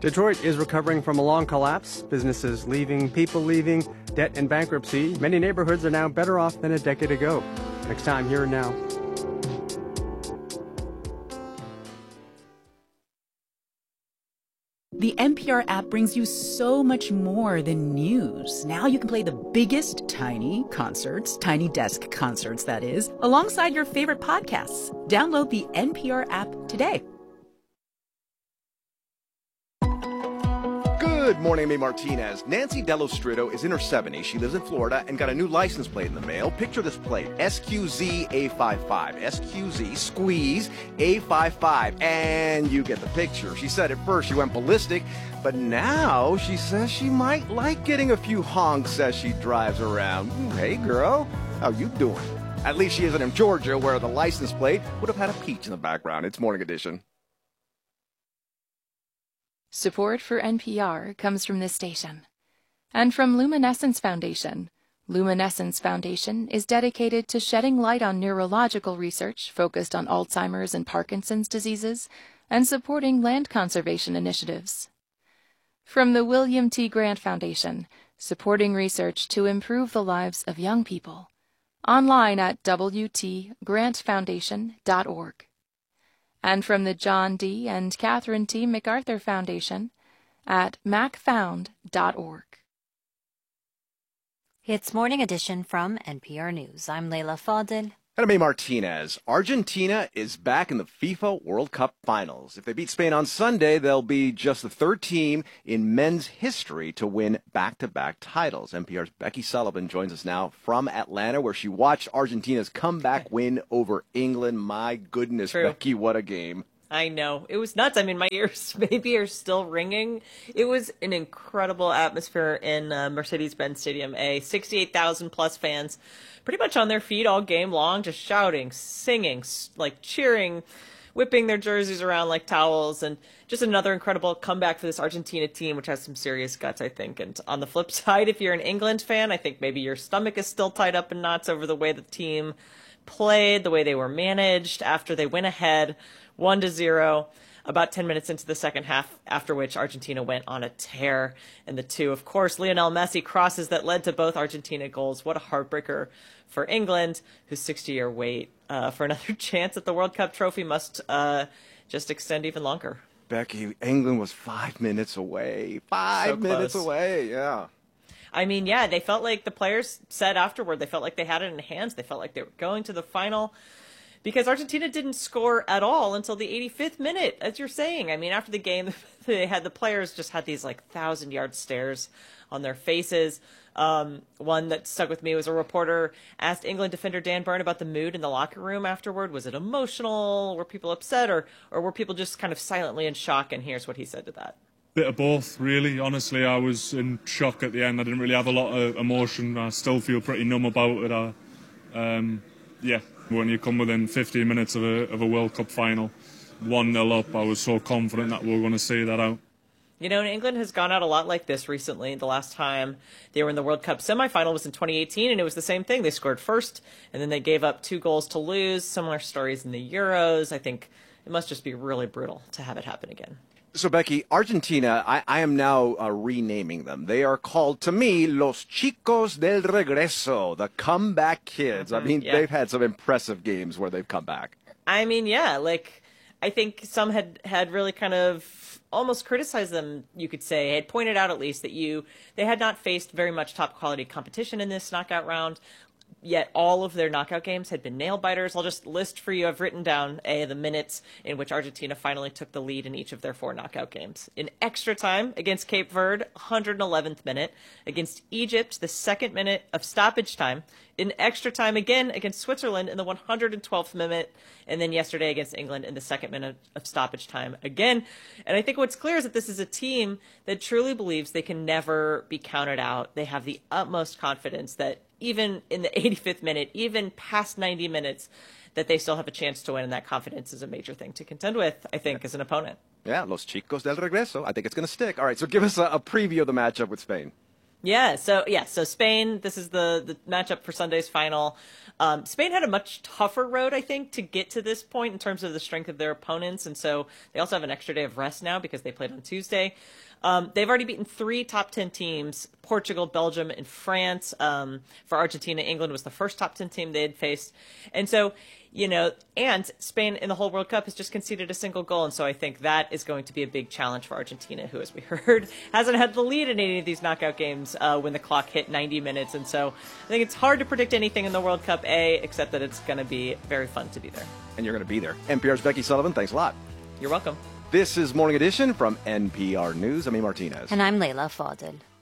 Detroit is recovering from a long collapse. Businesses leaving, people leaving, debt and bankruptcy. Many neighborhoods are now better off than a decade ago. Next time, Here and Now. The NPR app brings you so much more than news. Now you can play the biggest tiny concerts, tiny desk concerts, that is, alongside your favorite podcasts. Download the NPR app today. Good morning, May Martinez. Nancy Dellostrito is in her 70s. She lives in Florida and got a new license plate in the mail. Picture this plate, SQZ-A55. SQZ, squeeze, A55. And you get the picture. She said at first she went ballistic, but now she says she might like getting a few honks as she drives around. Hey, girl, how you doing? At least she isn't in Georgia, where the license plate would have had a peach in the background. It's Morning Edition. Support for NPR comes from this station and from Luminescence Foundation. Luminescence Foundation is dedicated to shedding light on neurological research focused on Alzheimer's and Parkinson's diseases and supporting land conservation initiatives. From the William T. Grant Foundation, supporting research to improve the lives of young people. Online at wtgrantfoundation.org. And from the John D. and Catherine T. MacArthur Foundation at macfound.org. It's Morning Edition from NPR News. I'm Leila Fadel. And I'm May Martinez. Argentina is back in the FIFA World Cup finals. If they beat Spain on Sunday, they'll be just the third team in men's history to win back-to-back titles. NPR's Becky Sullivan joins us now from Atlanta, where she watched Argentina's comeback win over England. My goodness, True. Becky, what a game. I know. It was nuts. I mean, my ears maybe are still ringing. It was an incredible atmosphere in Mercedes-Benz Stadium A. 68,000 plus fans pretty much on their feet all game long, just shouting, singing, like cheering, whipping their jerseys around like towels, and just another incredible comeback for this Argentina team, which has some serious guts, I think. And on the flip side, if you're an England fan, I think maybe your stomach is still tied up in knots over the way the team played, the way they were managed after they went ahead 1-0 about 10 minutes into the second half, after which Argentina went on a tear. And the two, of course, Lionel Messi crosses that led to both Argentina goals. What a heartbreaker for England, whose 60-year wait for another chance at the World Cup trophy must just extend even longer. Becky, England was 5 minutes away. 5 minutes away, yeah. I mean, yeah, they felt like the players said afterward, they felt like they had it in hands. They felt like they were going to the final, because Argentina didn't score at all until the 85th minute, as you're saying. I mean, after the game, the players just had these like 1,000-yard stares on their faces. One that stuck with me was a reporter asked England defender Dan Burn about the mood in the locker room afterward. Was it emotional? Were people upset, or were people just kind of silently in shock? And here's what he said to that. Bit of both, really. Honestly, I was in shock at the end. I didn't really have a lot of emotion. I still feel pretty numb about it. Yeah, when you come within 15 minutes of a World Cup final, 1-0 up, I was so confident that we were going to see that out. You know, and England has gone out a lot like this recently. The last time they were in the World Cup semifinal was in 2018, and it was the same thing. They scored first, and then they gave up 2 goals to lose. Similar stories in the Euros. I think it must just be really brutal to have it happen again. So, Becky, Argentina, I am now renaming them. They are called, to me, Los Chicos del Regreso, the comeback kids. I mean, They've had some impressive games where they've come back. I mean, yeah, like, I think some had really kind of almost criticized them, you could say, had pointed out at least that they had not faced very much top-quality competition in this knockout round. Yet all of their knockout games had been nail-biters. I'll just list for you. I've written down the minutes in which Argentina finally took the lead in each of their 4 knockout games. In extra time against Cape Verde, 111th minute. Against Egypt, the 2nd minute of stoppage time. In extra time again against Switzerland in the 112th minute. And then yesterday against England in the 2nd minute of stoppage time again. And I think what's clear is that this is a team that truly believes they can never be counted out. They have the utmost confidence that even in the 85th minute, even past 90 minutes, that they still have a chance to win, and that confidence is a major thing to contend with, I think, as an opponent. Yeah, Los Chicos del Regreso. I think it's going to stick. All right, so give us a preview of the matchup with Spain. So Spain, this is the matchup for Sunday's final. Spain had a much tougher road, I think, to get to this point in terms of the strength of their opponents. And so they also have an extra day of rest now because they played on Tuesday. They've already beaten 3 top 10 teams, Portugal, Belgium, and France. For Argentina, England was the first top 10 team they had faced. And so, and Spain in the whole World Cup has just conceded a single goal. And so I think that is going to be a big challenge for Argentina, who, as we heard, hasn't had the lead in any of these knockout games when the clock hit 90 minutes. And so I think it's hard to predict anything in the World Cup, except that it's going to be very fun to be there. And you're going to be there. NPR's Becky Sullivan, thanks a lot. You're welcome. This is Morning Edition from NPR News. I'm E. Martinez. And I'm Layla Fadel.